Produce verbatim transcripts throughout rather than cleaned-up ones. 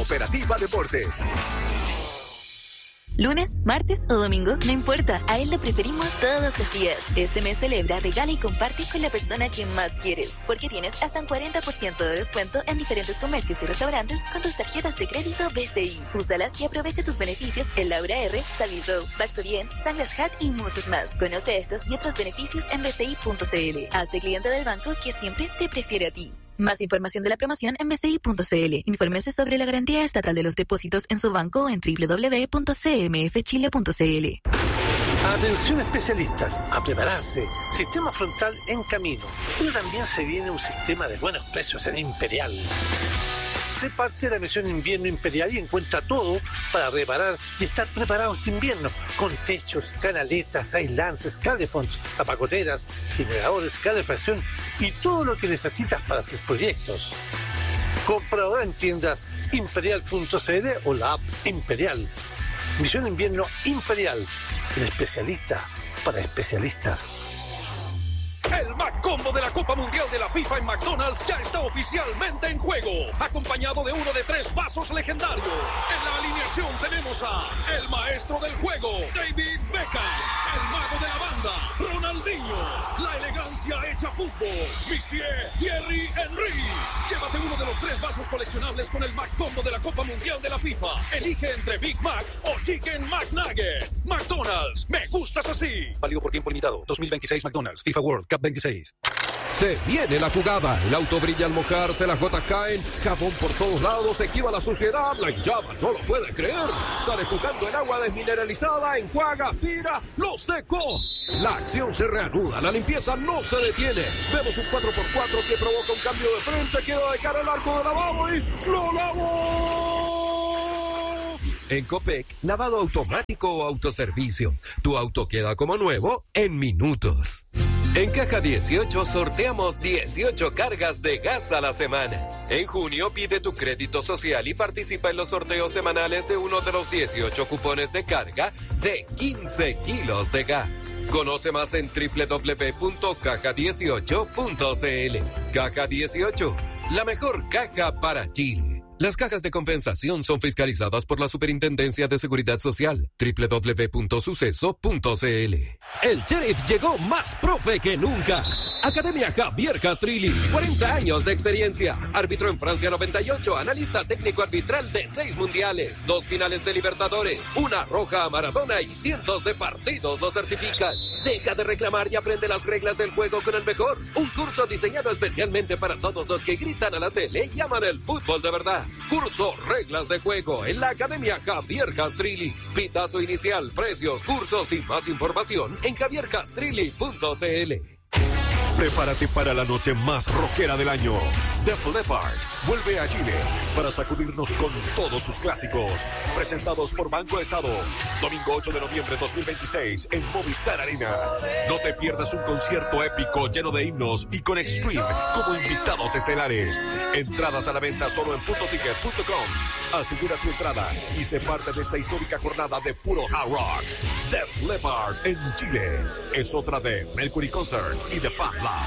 Cooperativa Deportes. Lunes, martes o domingo, no importa, a él lo preferimos todos los días. Este mes celebra, regala y comparte con la persona que más quieres, porque tienes hasta un cuarenta por ciento de descuento en diferentes comercios y restaurantes con tus tarjetas de crédito B C I. Úsalas y aprovecha tus beneficios en Laura R, Savile Row, Varsovien, Sanglas Hat y muchos más. Conoce estos y otros beneficios en b c i punto c l. Hazte cliente del banco que siempre te prefiere a ti. Más información de la promoción en b c i punto c l. Infórmese sobre la garantía estatal de los depósitos en su banco o en doble u doble u doble u punto c m f chile punto c l. Atención especialistas, a prepararse. Sistema frontal en camino. Pero también se viene un sistema de buenos precios en Imperial. Sé parte de la misión Invierno Imperial y encuentra todo para reparar y estar preparado este invierno. Con techos, canaletas, aislantes, calefonds, tapacoteras, generadores, calefacción y todo lo que necesitas para tus proyectos. Compra ahora en tiendas imperial punto c l o la app Imperial. Misión Invierno Imperial. El especialista para especialistas. El McCombo de la Copa Mundial de la FIFA en McDonald's ya está oficialmente en juego, acompañado de uno de tres vasos legendarios. En la alineación tenemos a el maestro del juego, David Beckham, el mago de la banda, Ronaldinho, la elegancia hecha fútbol, Monsieur Thierry Henry. Llévate uno de los tres vasos coleccionables con el McCombo de la Copa Mundial de la FIFA. Elige entre Big Mac o Chicken McNuggets. McDonald's, me gustas así. Válido por tiempo limitado. dos mil veintiséis McDonald's, FIFA World Cup veintiséis. Se viene la jugada, el auto brilla al mojarse, las gotas caen, jabón por todos lados, esquiva la suciedad, la hinchada no lo puede creer, sale jugando el agua desmineralizada, enjuaga, aspira, lo secó. La acción se reanuda, la limpieza no se detiene, vemos un cuatro por cuatro que provoca un cambio de frente, queda de cara al arco de lavado y ¡lo lavó! En Copec, lavado automático o autoservicio, tu auto queda como nuevo en minutos. En Caja dieciocho sorteamos dieciocho cargas de gas a la semana. En junio pide tu crédito social y participa en los sorteos semanales de uno de los dieciocho cupones de carga de quince kilos de gas. Conoce más en doble u doble u doble u punto caja dieciocho punto c l. Caja dieciocho, la mejor caja para Chile. Las cajas de compensación son fiscalizadas por la Superintendencia de Seguridad Social. doble u doble u doble u punto suceso punto c l. El Sheriff llegó más profe que nunca. Academia Javier Castrilli, cuarenta años de experiencia. Árbitro en Francia noventa y ocho, analista técnico arbitral de seis mundiales, dos finales de Libertadores, una roja a Maradona y cientos de partidos lo certifican. Deja de reclamar y aprende las reglas del juego con el mejor. Un curso diseñado especialmente para todos los que gritan a la tele y aman el fútbol de verdad. Curso Reglas de Juego en la Academia Javier Castrilli. Pitazo inicial, precios, cursos y más información en javier castrilli punto c l. Prepárate para la noche más rockera del año. Def Leppard vuelve a Chile para sacudirnos con todos sus clásicos. Presentados por Banco Estado. Domingo ocho de noviembre dos mil veintiséis en Movistar Arena. No te pierdas un concierto épico lleno de himnos y con Extreme como invitados estelares. Entradas a la venta solo en punto ticket punto com. Asegura tu entrada y sé parte de esta histórica jornada de puro hard rock. Def Leppard en Chile. Es otra de Mercury Concert y The Fan Lab.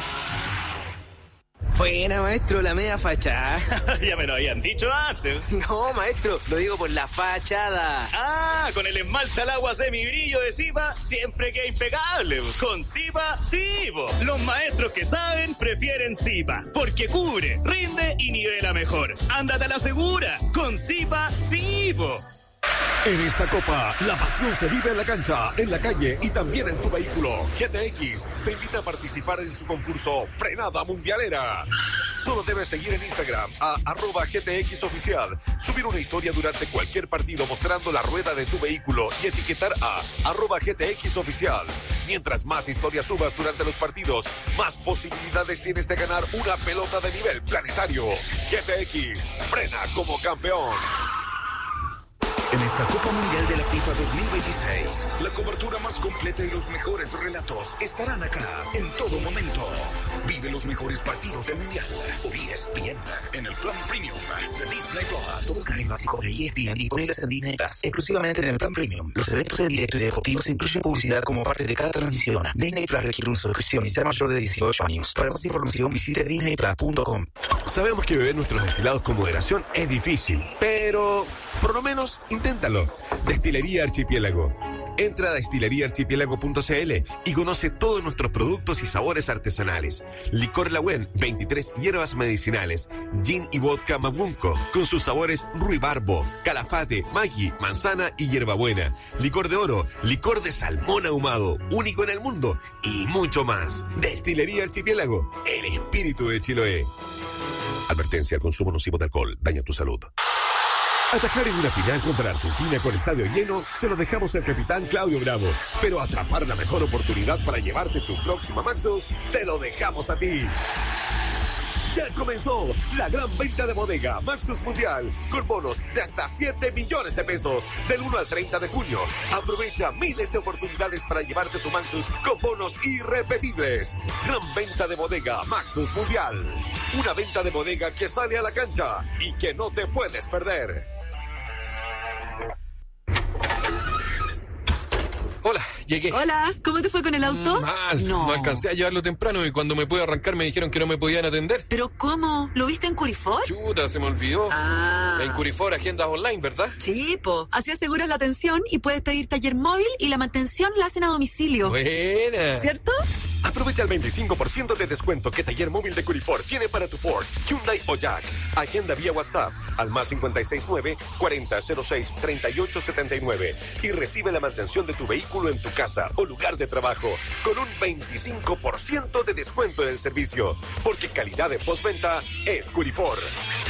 Buena, maestro, la media fachada. Ya me lo habían dicho antes. No, maestro, lo digo por la fachada. Ah, con el esmalte al agua semibrillo de Zipa siempre queda impecable. Con Zipa, sí, po. Los maestros que saben prefieren Zipa, porque cubre, rinde y nivela mejor. Ándate a la segura. Con Zipa, sí, po. En esta Copa, la pasión se vive en la cancha, en la calle y también en tu vehículo. G T X te invita a participar en su concurso Frenada Mundialera. Solo debes seguir en Instagram a arroba G T X oficial, subir una historia durante cualquier partido mostrando la rueda de tu vehículo y etiquetar a arroba G T X oficial. Mientras más historias subas durante los partidos, más posibilidades tienes de ganar una pelota de nivel planetario. G T X, frena como campeón. en esta Copa Mundial de la FIFA dos mil veintiséis. La cobertura más completa y los mejores relatos estarán acá en todo momento. Vive los mejores partidos del Mundial por E S P N en el plan Premium de Disney Plus. Todo el canal básico de E S P N disponibles en Disney Plus, exclusivamente en el plan Premium. Los eventos en directo y deportivos incluyen publicidad como parte de cada transmisión. Disney Plus requiere una suscripción y ser mayor de dieciocho años. Para más información visite disney plus punto com. Sabemos que beber nuestros destilados con moderación es difícil, pero por lo menos inténtalo. Destilería Archipiélago. Entra a destilería archipiélago punto c l y conoce todos nuestros productos y sabores artesanales. Licor Lagüen, veintitrés hierbas medicinales. Gin y vodka Mabunco, con sus sabores ruibarbo, calafate, maggi, manzana y hierbabuena. Licor de oro, licor de salmón ahumado, único en el mundo, y mucho más. Destilería Archipiélago, el espíritu de Chiloé. Advertencia: el consumo nocivo de alcohol daña tu salud. Atajar en una final contra Argentina con estadio lleno se lo dejamos al capitán Claudio Bravo, pero atrapar la mejor oportunidad para llevarte tu próxima Maxus te lo dejamos a ti. Ya comenzó la gran venta de bodega Maxus Mundial con bonos de hasta siete millones de pesos del uno al treinta de junio. Aprovecha miles de oportunidades para llevarte tu Maxus con bonos irrepetibles. Gran venta de bodega Maxus Mundial. Una venta de bodega que sale a la cancha y que no te puedes perder. Hola, llegué. Hola, ¿cómo te fue con el auto? Mal, no. no alcancé a llevarlo temprano y cuando me pude arrancar me dijeron que no me podían atender. ¿Pero cómo? ¿Lo viste en Curifor? Chuta, se me olvidó. Ah. En Curifor, agendas online, ¿verdad? Sí, po. Así aseguras la atención y puedes pedir taller móvil y la mantención la hacen a domicilio. Buena. ¿Cierto? Aprovecha el veinticinco por ciento de descuento que Taller Móvil de Curifor tiene para tu Ford, Hyundai o Jack. Agenda vía WhatsApp al más cinco seis nueve, cuarenta, cero seis, treinta y ocho setenta y nueve y recibe la mantención de tu vehículo en tu casa o lugar de trabajo con un veinticinco por ciento de descuento en el servicio, porque calidad de postventa es Curifor.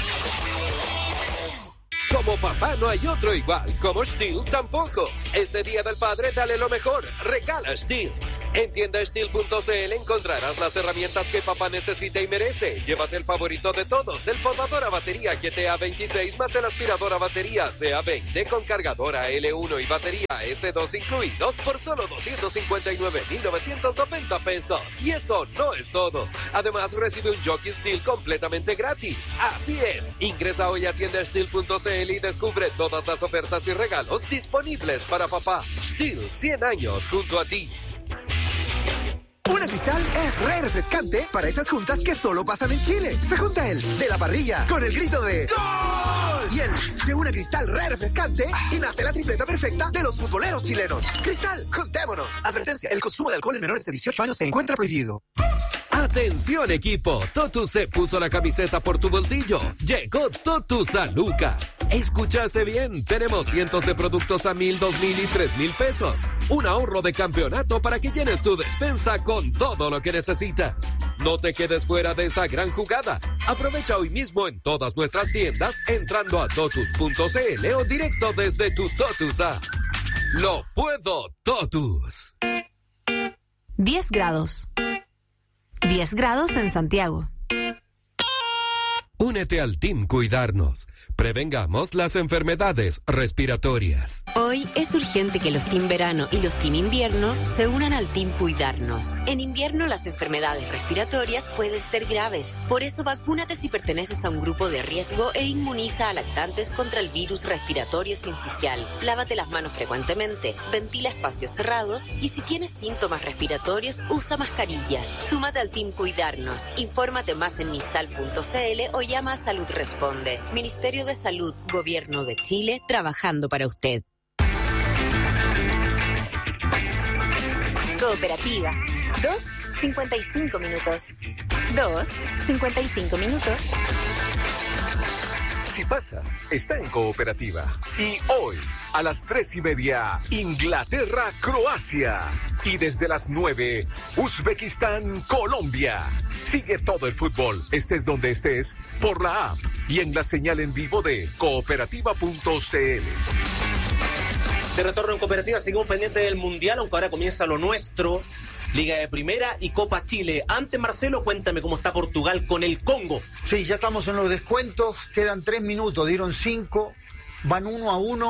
Como papá no hay otro igual, como Steel tampoco. Este Día del Padre dale lo mejor, regala Steel. En tienda steel punto c l encontrarás las herramientas que papá necesita y merece. Llévate el favorito de todos, el podador a batería G T A veintiséis más el aspirador a batería C A veinte con cargadora L uno y batería S dos incluidos por solo doscientos cincuenta y nueve mil novecientos noventa pesos. Y eso no es todo. Además recibe un Jockey Steel completamente gratis. Así es, ingresa hoy a tienda steel punto c l y descubre todas las ofertas y regalos disponibles para papá. Steel, cien años junto a ti. Una Cristal es re refrescante para esas juntas que solo pasan en Chile. Se junta el de la parrilla con el grito de ¡Gol! Y el de una Cristal re refrescante y nace la tripleta perfecta de los futboleros chilenos. Cristal, juntémonos. Advertencia, el consumo de alcohol en menores de dieciocho años se encuentra prohibido. Atención equipo, Totus se puso la camiseta por tu bolsillo. Llegó Totus a Luca. Escuchaste bien, tenemos cientos de productos a mil, dos mil y tres mil pesos. Un ahorro de campeonato para que llenes tu despensa con todo lo que necesitas. No te quedes fuera de esta gran jugada. Aprovecha hoy mismo en todas nuestras tiendas entrando a totus punto c l o directo desde tu Totus app. Lo puedo, Totus. diez grados. diez grados en Santiago. Únete al Team Cuidarnos. Prevengamos las enfermedades respiratorias. Hoy es urgente que los Team Verano y los Team Invierno se unan al Team Cuidarnos. En invierno las enfermedades respiratorias pueden ser graves. Por eso vacúnate si perteneces a un grupo de riesgo e inmuniza a lactantes contra el virus respiratorio sincicial. Lávate las manos frecuentemente, ventila espacios cerrados y si tienes síntomas respiratorios usa mascarilla. Súmate al Team Cuidarnos. Infórmate más en misal punto c l o llama a Salud Responde. Ministerio de Salud, Gobierno de Chile, trabajando para usted. Cooperativa. Dos, cincuenta y cinco minutos. Dos, cincuenta y cinco minutos. Si pasa, está en Cooperativa. Y hoy, a las tres y media, Inglaterra, Croacia. Y desde las nueve, Uzbekistán, Colombia. Sigue todo el fútbol, estés donde estés, por la app y en la señal en vivo de cooperativa punto c l. De retorno en Cooperativa, seguimos pendientes del Mundial, aunque ahora comienza lo nuestro. Liga de Primera y Copa Chile. Antes, Marcelo, cuéntame cómo está Portugal con el Congo. Sí, ya estamos en los descuentos, quedan tres minutos, dieron cinco, van uno a uno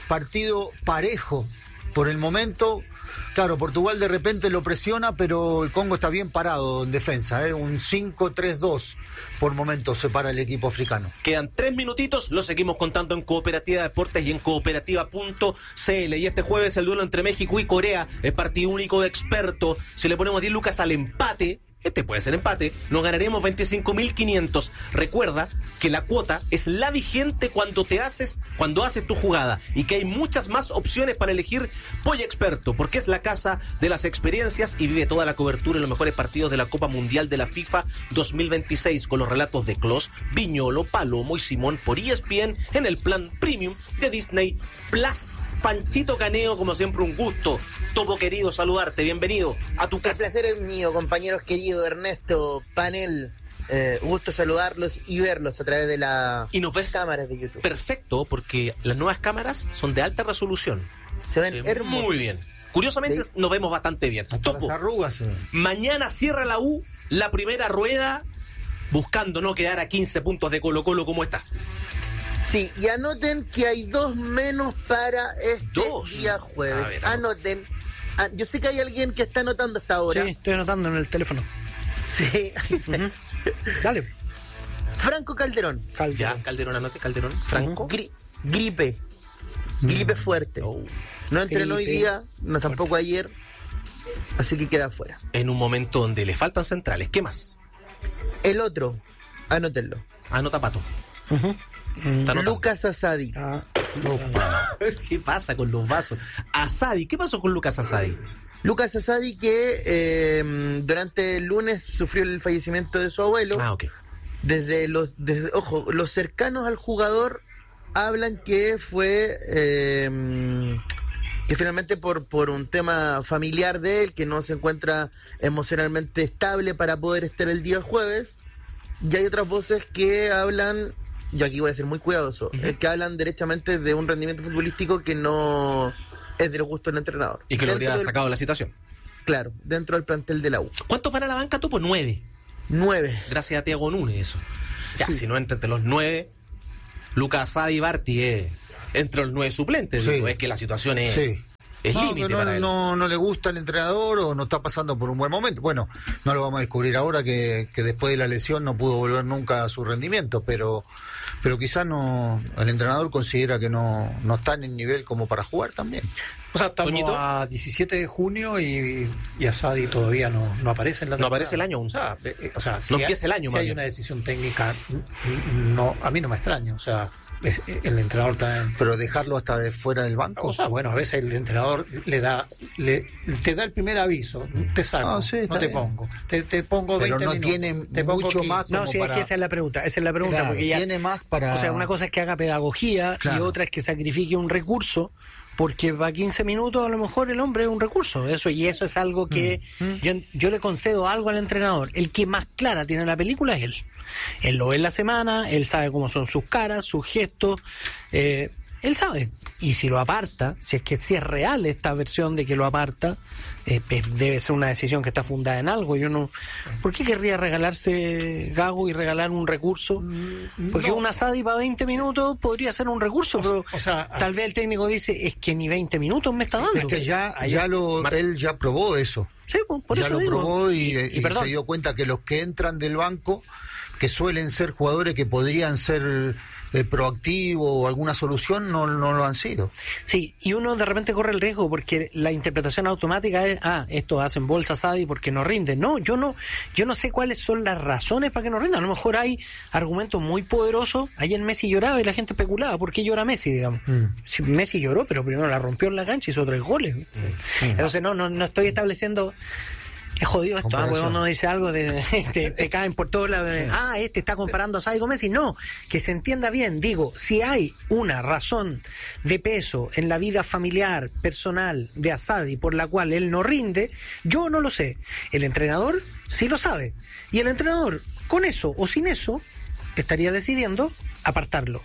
partido parejo por el momento. Claro, Portugal de repente lo presiona, pero el Congo está bien parado en defensa, ¿eh? Un cinco tres dos por momento separa el equipo africano. Quedan tres minutitos, lo seguimos contando en Cooperativa Deportes y en cooperativa punto c l. Y este jueves el duelo entre México y Corea es partido único de experto. Si le ponemos diez lucas al empate, este puede ser empate, nos ganaremos veinticinco mil quinientos. Recuerda que la cuota es la vigente cuando te haces, cuando haces tu jugada, y que hay muchas más opciones para elegir Polla Experto, porque es la casa de las experiencias y vive toda la cobertura en los mejores partidos de la Copa Mundial de la FIFA dos mil veintiséis con los relatos de Klos, Viñolo, Palomo y Simón por E S P N en el plan premium de Disney Plus. Panchito Caneo, como siempre, un gusto. Topo querido, saludarte, bienvenido a tu casa. El placer es mío, compañeros queridos. Ernesto, panel, eh, gusto saludarlos y verlos a través de las y nos ves cámaras de YouTube. Perfecto, porque las nuevas cámaras son de alta resolución. Se ven Se hermosos. Muy bien. Curiosamente ¿sí? Nos vemos bastante bien. Topo, las arrugas, ¿eh? Mañana cierra la U la primera rueda, buscando no quedar a quince puntos de Colo Colo como está. Sí, y anoten que hay dos menos para este ¿Dos? día jueves. A ver, anoten. Ah, yo sé que hay alguien que está anotando hasta ahora. Sí, estoy anotando en el teléfono. Sí. Uh-huh. Dale. Franco Calderón. Calderón. Ya, Calderón, anote, Calderón. Franco. Gri- gripe. Gripe fuerte. Oh. No entrenó hoy Gripe. día, no tampoco ayer. Así que queda fuera. En un momento donde le faltan centrales. ¿Qué más? El otro, anótenlo. Anota, Pato. Uh-huh. Lucas Asadi. Ah, ¿Qué pasa con los vasos? Asadi, ¿qué pasó con Lucas Asadi? Lucas Asadi que eh, durante el lunes sufrió el fallecimiento de su abuelo. Ah, ok. Desde los, desde, ojo, los cercanos al jugador hablan que fue eh, que finalmente por, por un tema familiar de él, que no se encuentra emocionalmente estable para poder estar el día jueves. Y hay otras voces que hablan, yo aquí voy a ser muy cuidadoso, uh-huh. eh, que hablan derechamente de un rendimiento futbolístico que no es del gusto del entrenador. Y que lo Dentro habría del, sacado de la situación. Claro, dentro del plantel de la U. ¿Cuántos van a la banca, Topo? Nueve. Nueve. Gracias a Thiago Núñez, eso. Ya, Sí. si no entra entre los nueve, Lucas Asadi y Barty es entre los nueve suplentes. Sí. Digo, es que la situación es, Sí. es No, límite no, para él. no, no le gusta el entrenador o no está pasando por un buen momento. Bueno, no lo vamos a descubrir ahora que, que después de la lesión no pudo volver nunca a su rendimiento, pero pero quizás no, el entrenador considera que no, no está en el nivel como para jugar también. O sea, estamos ¿Toñito? a diecisiete de junio y, y Asadi todavía no, no aparece en la No temporada. aparece el año aún. O sea, eh, o sea No si empieza el año, Si más hay bien. una decisión técnica, no, a mí no me extraña. O sea, es- el entrenador también. Pero dejarlo hasta de fuera del banco. O sea, bueno, a veces el entrenador le da, le, te da el primer aviso, te saco, Ah, sí, está no te bien. pongo, te, te pongo Pero veinte no minutos, tiene te pongo mucho quince. más No, como sí, para- es que esa es la pregunta, esa es la pregunta, Claro, porque ya, tiene más para... o sea, una cosa es que haga pedagogía y Claro. otra es que sacrifique un recurso, porque va quince minutos a lo mejor el hombre es un recurso, eso y eso es algo que Mm. yo, yo le concedo algo al entrenador, el que más clara tiene la película es él. Él lo ve en la semana, él sabe cómo son sus caras, sus gestos, eh, él sabe. Y si lo aparta, si es que si es real esta versión de que lo aparta, eh, pues debe ser una decisión que está fundada en algo. Yo no, ¿por qué querría regalarse Gago y regalar un recurso? Porque no. un Asadi para veinte minutos podría ser un recurso, pero o sea, tal vez el técnico dice es que ni veinte minutos me está dando. Es que ya, Ahí- ya lo, Mar- él ya probó eso. Sí, pues, por ya eso lo digo. probó y, Y- y y perdón. se dio cuenta que los que entran del banco, que suelen ser jugadores que podrían ser eh, proactivos o alguna solución, no, no lo han sido. Sí, y uno de repente corre el riesgo porque la interpretación automática es, ah, estos hacen bolsa Asadi porque no rinden. No, yo no, yo no sé cuáles son las razones para que no rindan. A lo mejor hay argumentos muy poderosos. Ayer Messi lloraba y la gente especulaba por qué llora Messi, digamos. Mm. Si Messi lloró, pero primero la rompió en la cancha y hizo tres goles. Entonces no, no, no estoy estableciendo. Es jodido esto, ah, porque uno dice algo, de, te, te caen por todos lados. de, Ah, este está comparando a Asadi con Messi. No, que se entienda bien. Digo, si hay una razón de peso en la vida familiar, personal de Asadi por la cual él no rinde, yo no lo sé. El entrenador sí lo sabe. Y el entrenador, con eso o sin eso, estaría decidiendo apartarlo.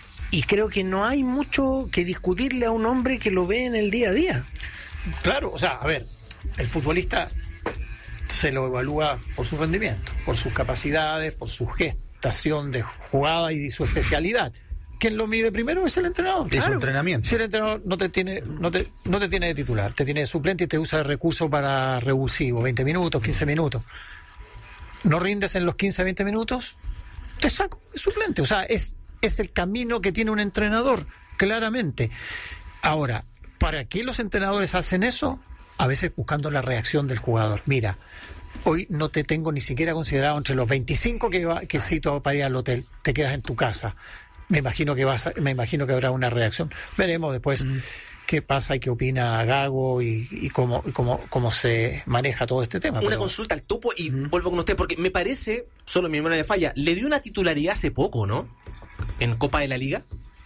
Y creo que no hay mucho que discutirle a un hombre que lo ve en el día a día. Claro, o sea, a ver, el futbolista se lo evalúa por su rendimiento, por sus capacidades, por su gestación de jugada y su especialidad. quien lo mide primero es el entrenador. Es un entrenamiento. Si el entrenador no te tiene, no te, no te tiene de titular, te tiene de suplente y te usa de recurso para revulsivo, veinte minutos, quince minutos. No rindes en los quince, veinte minutos, te saco de suplente. O sea, es, es el camino que tiene un entrenador, claramente. Ahora, ¿para qué los entrenadores hacen eso? A veces buscando la reacción del jugador. Mira, hoy no te tengo ni siquiera considerado entre los veinticinco que, va, que cito para ir al hotel, te quedas en tu casa. Me imagino que vas a, me imagino que habrá una reacción. Veremos después mm. qué pasa y qué opina Gago y, y cómo y cómo cómo se maneja todo este tema. Una pero... consulta al Topo y mm. vuelvo con usted, porque me parece, solo mi memoria me falla, le dio una titularidad hace poco, ¿no? En Copa de la Liga.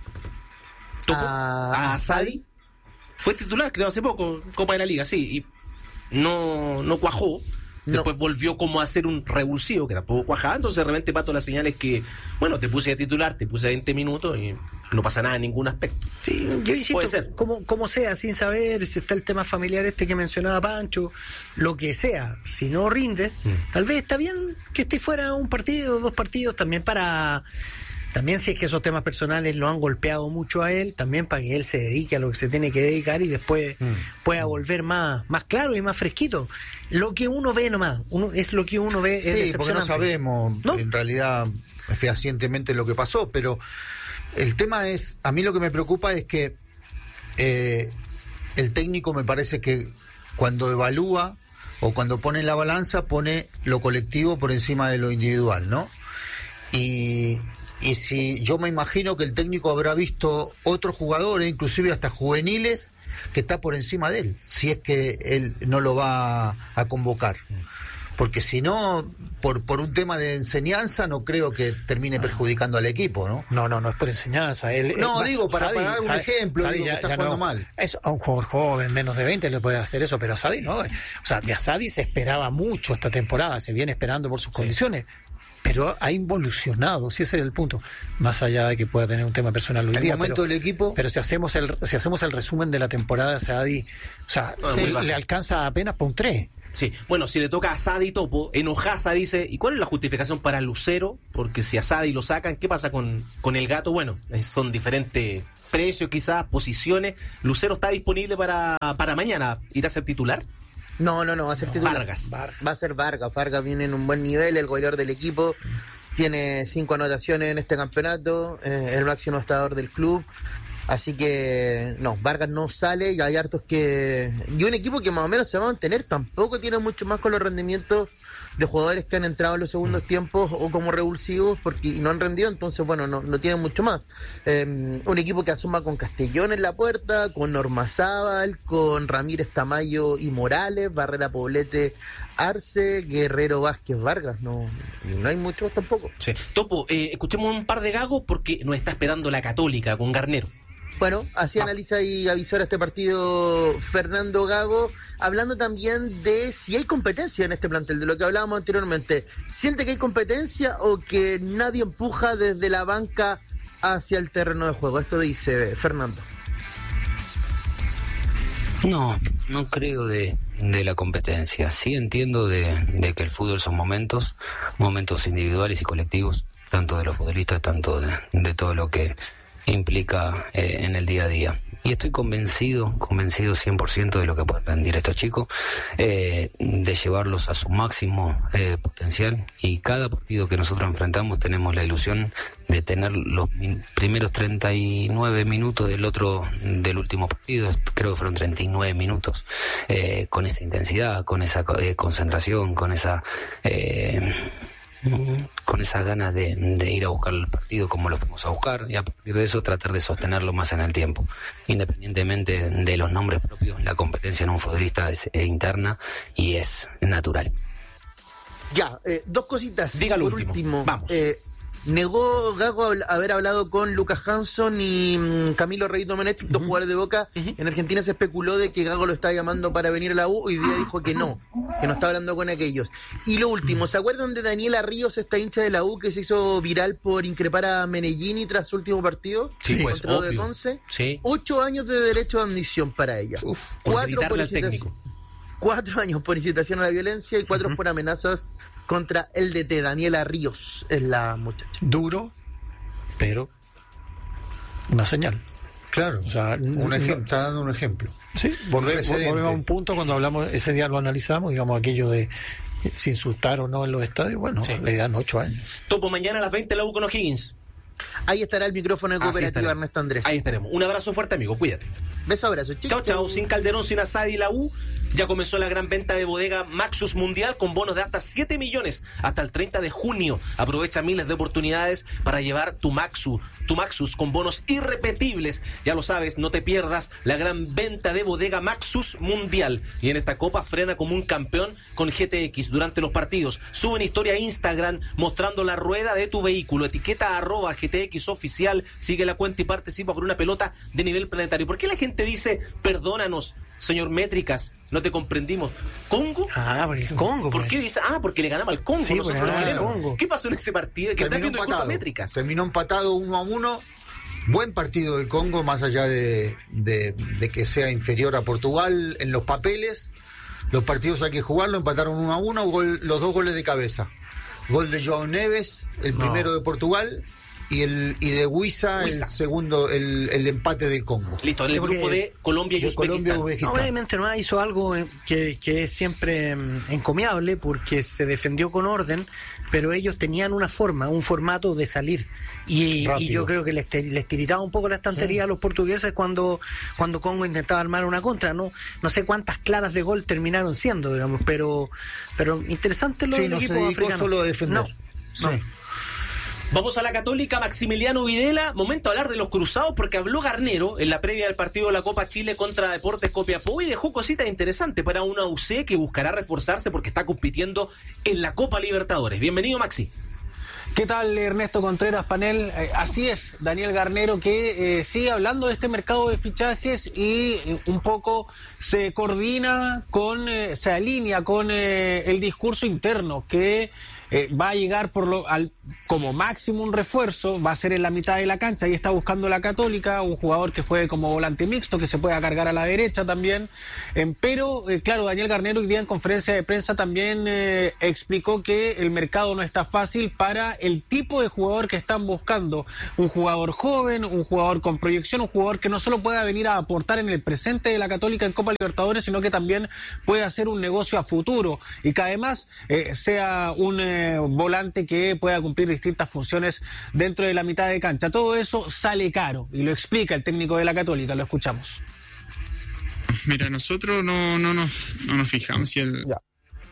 Topo, a, a Sadi. Fue titular, creo, hace poco, Copa de la Liga, sí, y no, no cuajó. No. Después volvió como a ser un revulsivo, que tampoco cuajaba. Entonces de repente, Pato, la señal es que, bueno, te puse a titular, te puse a veinte minutos y no pasa nada en ningún aspecto. Sí, yo insisto, puede ser. Como, como sea, sin saber si está el tema familiar este que mencionaba Pancho, lo que sea, si no rinde, mm. tal vez está bien que esté fuera un partido, dos partidos, también para... También si es que esos temas personales lo han golpeado mucho a él, también para que él se dedique a lo que se tiene que dedicar y después mm. pueda volver más, más claro y más fresquito. Lo que uno ve nomás, uno, es lo que uno ve. Sí, porque no sabemos ¿no? en realidad fehacientemente lo que pasó, pero el tema es, a mí lo que me preocupa es que eh, el técnico me parece que cuando evalúa o cuando pone en la balanza pone lo colectivo por encima de lo individual, ¿no? Y... Y si yo me imagino que el técnico habrá visto otros jugadores, inclusive hasta juveniles, que está por encima de él, si es que él no lo va a convocar. Porque si no, por por un tema de enseñanza, no creo que termine perjudicando al equipo, ¿no? No, no, no es por enseñanza. Él, no, él, digo, para, Sadi, para dar un Sadi, ejemplo, Sadi digo ya, que está ya jugando no, mal. Eso, a un jugador joven, menos de veinte, le puede hacer eso, pero a Sadi no. O sea, de a Sadi se esperaba mucho esta temporada, se viene esperando por sus sí. condiciones. Pero ha involucionado, si ese es el punto, más allá de que pueda tener un tema personal hoy el día. momento pero, del equipo. Pero si hacemos el si hacemos el resumen de la temporada a Sadi, o sea, no, sí, le alcanza apenas para un tres. Sí, bueno, si le toca a Sadi, Topo, Enojasa dice, ¿y cuál es la justificación para Lucero? Porque si a Sadi lo sacan, ¿qué pasa con, con el Gato? Bueno, son diferentes precios quizás, posiciones. ¿Lucero está disponible para, para mañana ir a ser titular? No, no, no, va a ser no, titular. Vargas. Va a ser Vargas. Vargas viene en un buen nivel, el goleador del equipo. Tiene cinco anotaciones en este campeonato, eh, el máximo anotador del club. Así que, no, Vargas no sale y hay hartos que... Y un equipo que más o menos se va a mantener, tampoco tiene mucho más con los rendimientos de jugadores que han entrado en los segundos tiempos o como revulsivos porque y no han rendido, entonces bueno, no, no tienen mucho más. Eh, un equipo que asuma con Castellón en la puerta, con Ormazábal, con Ramírez Tamayo y Morales, Barrera Poblete, Arce, Guerrero Vázquez Vargas, no, no hay muchos tampoco. Sí. Topo, eh, escuchemos un par de gagos porque nos está esperando la Católica con Garnero. Bueno, así ah. analiza y avisora este partido Fernando Gago, hablando también de si hay competencia en este plantel, de lo que hablábamos anteriormente. ¿Siente que hay competencia o que nadie empuja desde la banca hacia el terreno de juego? Esto dice Fernando. No, no creo de, de la competencia. Sí entiendo de, de que el fútbol son momentos, momentos individuales y colectivos, tanto de los futbolistas, tanto de, de todo lo que implica eh, en el día a día. Y estoy convencido, convencido cien por ciento de lo que pueden rendir estos chicos, eh, de llevarlos a su máximo eh, potencial. Y cada partido que nosotros enfrentamos tenemos la ilusión de tener los min- primeros treinta y nueve minutos del otro, del último partido, creo que fueron treinta y nueve minutos, eh, con esa intensidad, con esa eh, concentración, con esa... Eh, con esas ganas de, de ir a buscar el partido como lo fuimos a buscar y a partir de eso tratar de sostenerlo más en el tiempo. Independientemente de los nombres propios, la competencia en un futbolista es eh, interna y es natural. Ya, eh, dos cositas. Diga lo Por último. último, Vamos. Eh, negó Gago haber hablado con Lucas Hanson y um, Camilo Rey Domenech, uh-huh. dos jugadores de Boca. Uh-huh. En Argentina se especuló de que Gago lo estaba llamando para venir a la U, hoy día dijo que no, que no estaba hablando con aquellos. Y lo último, ¿se acuerdan de Daniela Ríos, esta hincha de la U que se hizo viral por increpar a Menellini tras su último partido? Sí, sí, pues, contra obvio. de Conce. Sí. Ocho años de derecho de admisión para ella. Uf, por cuatro por gritarle al incitación, técnico. Cuatro años por incitación a la violencia y cuatro uh-huh. por amenazas contra el D T. Daniela Ríos es la muchacha. Duro, pero una señal. Claro, o sea, un ejemplo, está dando un ejemplo. Sí, volvemos, volvemos a un punto cuando hablamos, ese día lo analizamos, digamos, aquello de si insultar o no en los estadios, bueno, sí. Le dan ocho años. Topo, mañana a las veinte la U con O'Higgins. Ahí estará el micrófono de Cooperativa Ernesto Andrés. Ahí estaremos. Un abrazo fuerte, amigo, cuídate. Beso, abrazo, chicos. Chao, chao. Sin Calderón, sin Asadi, la U. Ya comenzó la gran venta de bodega Maxus Mundial con bonos de hasta siete millones hasta el treinta de junio. Aprovecha miles de oportunidades para llevar tu Maxus, tu Maxus con bonos irrepetibles. Ya lo sabes, no te pierdas la gran venta de bodega Maxus Mundial. Y en esta copa frena como un campeón con G T X durante los partidos. Suben historia a Instagram mostrando la rueda de tu vehículo. Etiqueta arroba G T X oficial. Sigue la cuenta y participa por una pelota de nivel planetario. ¿Por qué la gente dice, perdónanos, señor Métricas, no te comprendimos? ¿Congo? Ah, porque es Congo. ¿Por pues. qué dice? Ah, porque le ganamos al Congo, sí, nosotros los chilenos. Congo. ¿Qué pasó en ese partido? Que está viendo disculpas Métricas. Terminó empatado uno a uno. Buen partido del Congo, más allá de, de, de que sea inferior a Portugal en los papeles. Los partidos hay que jugarlo, empataron uno a uno, gol, los dos goles de cabeza. Gol de João Neves, el no. primero de Portugal, y el y de Huiza, el segundo, el, el empate del Congo. Listo, en el grupo de Colombia y Uzbekistán. No, obviamente no hizo algo que, que es siempre encomiable porque se defendió con orden, pero ellos tenían una forma, un formato de salir. Y, y yo creo que les, les tiritaba un poco la estantería sí. a los portugueses cuando, cuando Congo intentaba armar una contra. No no sé cuántas claras de gol terminaron siendo, digamos, pero pero interesante lo sí, del no equipo se dedicó africano. Solo a defender. No, sí. no. Vamos a la Católica, Maximiliano Videla. Momento de hablar de los cruzados porque habló Garnero en la previa del partido de la Copa Chile contra Deportes Copiapó y dejó cositas interesantes para una U C que buscará reforzarse porque está compitiendo en la Copa Libertadores. Bienvenido, Maxi. ¿Qué tal, Ernesto Contreras, panel? Eh, así es, Daniel Garnero, que eh, sigue hablando de este mercado de fichajes y eh, un poco se coordina con, eh, se alinea con eh, el discurso interno que eh, va a llegar por lo, al, como máximo un refuerzo, va a ser en la mitad de la cancha. Ahí está buscando la Católica, un jugador que juegue como volante mixto, que se pueda cargar a la derecha también. Eh, pero, eh, claro, Daniel Garnero hoy día en conferencia de prensa también eh, explicó que el mercado no está fácil para el tipo de jugador que están buscando. Un jugador joven, un jugador con proyección, un jugador que no solo pueda venir a aportar en el presente de la Católica en Copa Libertadores, sino que también puede hacer un negocio a futuro y que además eh, sea un eh, volante que pueda cumplir distintas funciones dentro de la mitad de cancha. Todo eso sale caro y lo explica el técnico de la Católica. Lo escuchamos. Mira, nosotros no, no, nos, no nos fijamos si el... Ya.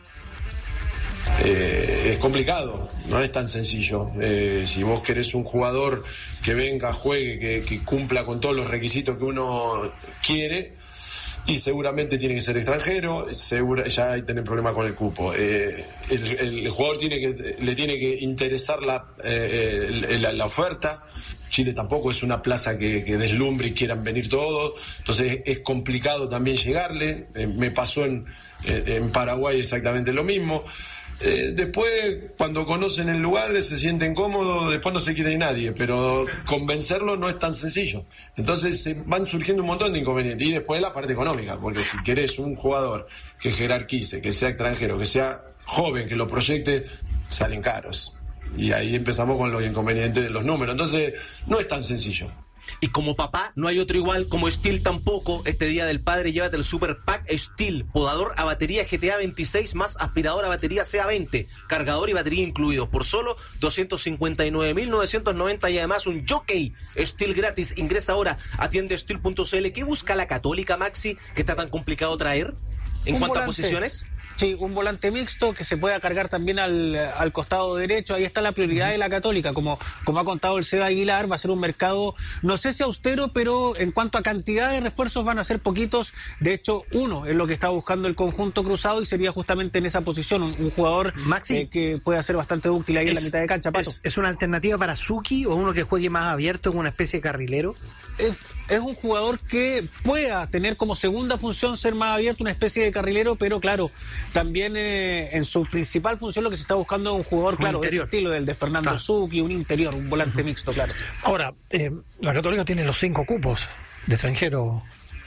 Eh, es complicado, no es tan sencillo. Eh, si vos querés un jugador que venga, juegue, que, que cumpla con todos los requisitos que uno quiere, y seguramente tiene que ser extranjero, segura, ya hay tener problemas con el cupo. Eh, el, el, el jugador tiene que, le tiene que interesar la, eh, la, la oferta. Chile tampoco es una plaza que, que deslumbre y quieran venir todos, entonces es complicado también llegarle. Eh, me pasó en, en Paraguay exactamente lo mismo. Eh, después, cuando conocen el lugar, se sienten cómodos, después no se quiere ir nadie, pero convencerlo no es tan sencillo. Entonces eh, van surgiendo un montón de inconvenientes. Y después la parte económica, porque si querés un jugador que jerarquice, que sea extranjero, que sea joven, que lo proyecte, salen caros. Y ahí empezamos con los inconvenientes de los números. Entonces, no es tan sencillo. Y como papá, no hay otro igual, como Steel tampoco. Este Día del Padre, llévate el Super Pack Steel, podador a batería G T A veintiséis más aspirador a batería C A veinte, cargador y batería incluidos, por solo doscientos cincuenta y nueve mil novecientos noventa y además un jockey Steel gratis. Ingresa ahora a tienda steel punto c l. ¿Qué busca la Católica, Maxi, que está tan complicado traer en cuanto a posiciones? Sí, un volante mixto que se pueda cargar también al, al costado derecho. Ahí está la prioridad uh-huh. de la Católica. Como, como ha contado el Seba Aguilar, va a ser un mercado, no sé si austero, pero en cuanto a cantidad de refuerzos van a ser poquitos. De hecho, uno es lo que está buscando el conjunto cruzado y sería justamente en esa posición, un, un jugador Maxi, eh, que pueda ser bastante útil ahí es, en la mitad de cancha. Pato. Es, ¿Es una alternativa para Suki o uno que juegue más abierto con una especie de carrilero? Es, es un jugador que pueda tener como segunda función ser más abierto, una especie de carrilero, pero claro, también eh, en su principal función lo que se está buscando es un jugador, un claro, interior. De estilo del de Fernando claro. Suki, un interior, un volante uh-huh. mixto, claro. Ahora, eh, la Católica tiene los cinco cupos de extranjero.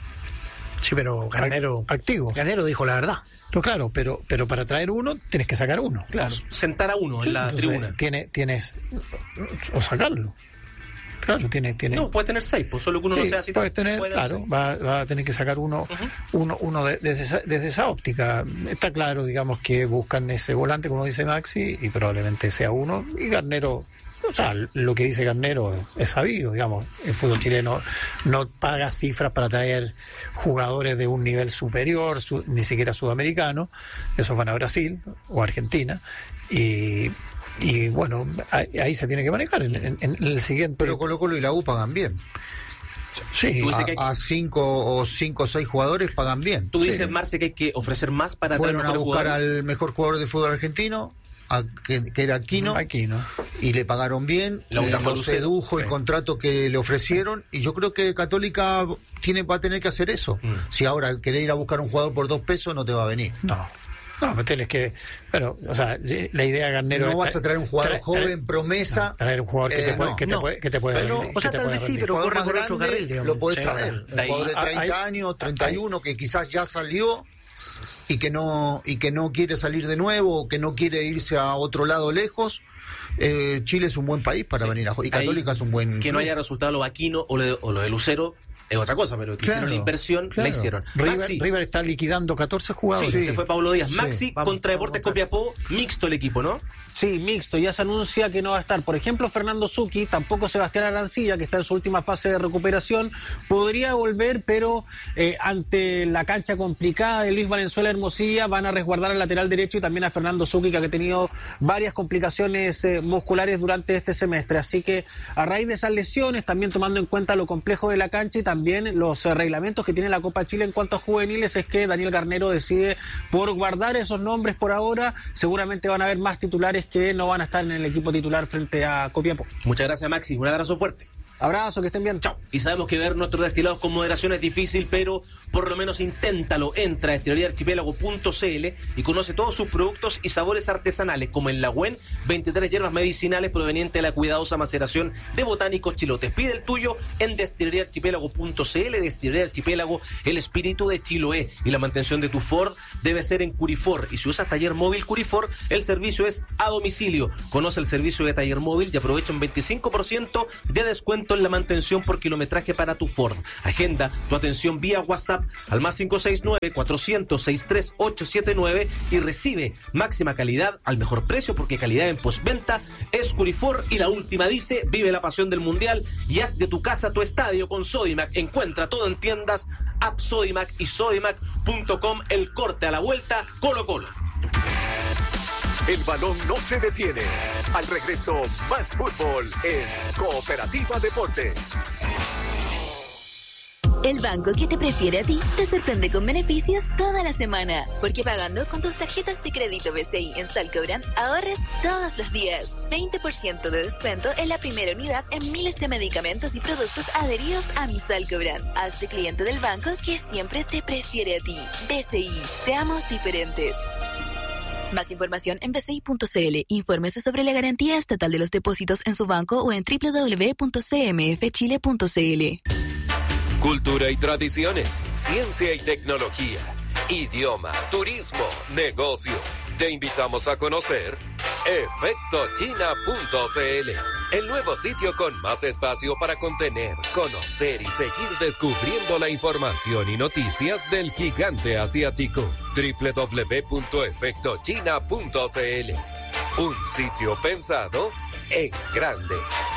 Sí, pero Garnero activos. Garnero dijo la verdad. No, claro, pero pero para traer uno tienes que sacar uno. Claro, sentar a uno sí, en la entonces, tribuna. Tiene, tienes o sacarlo. Claro, tiene, tiene. No, puede tener seis, pues solo que uno sí, no sea así. Puede tener, puede claro, seis. va, va a tener que sacar uno, uh-huh. uno, uno de, desde, esa, desde esa óptica. Está claro, digamos, que buscan ese volante, como dice Maxi, y probablemente sea uno. Y Garnero, o sea, lo que dice Garnero es sabido, digamos. El fútbol chileno no paga cifras para traer jugadores de un nivel superior, su, ni siquiera sudamericano. Esos van a Brasil o Argentina. Y. Y bueno, ahí, ahí se tiene que manejar en, en, en el siguiente. Pero Colo Colo y la U pagan bien. Sí, a, que hay... a cinco o cinco o seis jugadores pagan bien. Tú dices, sí. Marce, que hay que ofrecer más para Fueron traer a buscar jugadores. al mejor jugador de fútbol argentino, a, que, que era Aquino, Aquino, y le pagaron bien, la eh, lo sedujo el sí. contrato que le ofrecieron, y yo creo que Católica tiene va a tener que hacer eso. Mm. Si ahora querés ir a buscar un jugador por dos pesos, no te va a venir. No. No, pero tienes que. Pero, o sea, la idea de Garnero. No vas a traer un jugador traer, joven, traer, promesa. No, traer un jugador que, eh, te, puede, no, que, te, no. puede, que te puede. Pero, rendir, o sea, que tal vez sí, pero corre por otro carril, digamos. Lo podés sí, traer. Un ahí, jugador de treinta ahí, años, treinta y uno, ahí. Que quizás ya salió y que no y que no quiere salir de nuevo, o que no quiere irse a otro lado lejos. Eh, Chile es un buen país para sí. venir a jugar. Y Católica ahí, es un buen. Que no haya resultado lo Vaquino o lo, o lo de Lucero. Es otra cosa, pero que claro, hicieron la inversión, claro. la hicieron. River, Maxi, River está liquidando catorce jugadores. Sí, sí. Se fue Pablo Díaz. Sí. Maxi Vamos, contra Deportes vamos, Copiapó, mixto el equipo, ¿no? Sí, mixto. Ya se anuncia que no va a estar, por ejemplo, Fernando Zucchi, tampoco Sebastián Arancilla, que está en su última fase de recuperación. Podría volver, pero eh, ante la cancha complicada de Luis Valenzuela Hermosilla, van a resguardar al lateral derecho y también a Fernando Zucchi, que ha tenido varias complicaciones eh, musculares durante este semestre. Así que a raíz de esas lesiones, también tomando en cuenta lo complejo de la cancha y también los eh, reglamentos que tiene la Copa Chile en cuanto a juveniles, es que Daniel Garnero decide por guardar esos nombres por ahora. Seguramente van a haber más titulares que no van a estar en el equipo titular frente a Copiapó. Muchas gracias, Maxi. Un abrazo fuerte. Abrazo, que estén bien. Chao. Y sabemos que ver nuestros destilados con moderación es difícil, pero por lo menos inténtalo. Entra a destilería archipiélago punto c l y conoce todos sus productos y sabores artesanales, como en la U E N, veintitrés hierbas medicinales provenientes de la cuidadosa maceración de botánicos chilotes. Pide el tuyo en destilería archipiélago punto c l. Destilería Archipiélago, el espíritu de Chiloé. Y la mantención de tu Ford debe ser en Curifor. Y si usas taller móvil Curifor, el servicio es a domicilio. Conoce el servicio de taller móvil y aprovecha un veinticinco por ciento de descuento en la mantención por kilometraje para tu Ford. Agenda tu atención vía WhatsApp al más cinco seis nueve, cuatrocientos, sesenta y tres, ochocientos setenta y nueve y recibe máxima calidad al mejor precio, porque calidad en postventa es Curifor. Y la última dice: vive la pasión del mundial y haz de tu casa tu estadio con Sodimac. Encuentra todo en tiendas App Sodimac y sodimac punto com. El corte a la vuelta, Colo Colo. El balón no se detiene. Al regreso, más fútbol en Cooperativa Deportes. El banco que te prefiere a ti te sorprende con beneficios toda la semana. Porque pagando con tus tarjetas de crédito B C I en Salcobran, ahorres todos los días. veinte por ciento de descuento en la primera unidad en miles de medicamentos y productos adheridos a mi Salcobran. Hazte cliente del banco que siempre te prefiere a ti. B C I, seamos diferentes. Más información en b c i punto c l. Infórmese sobre la garantía estatal de los depósitos en su banco o en doble u doble u doble u punto c m f chile punto c l. Cultura y tradiciones, ciencia y tecnología, idioma, turismo, negocios. Te invitamos a conocer efecto china punto c l, el nuevo sitio con más espacio para contener, conocer y seguir descubriendo la información y noticias del gigante asiático. doble u doble u doble u punto efecto china punto c l, un sitio pensado en grande.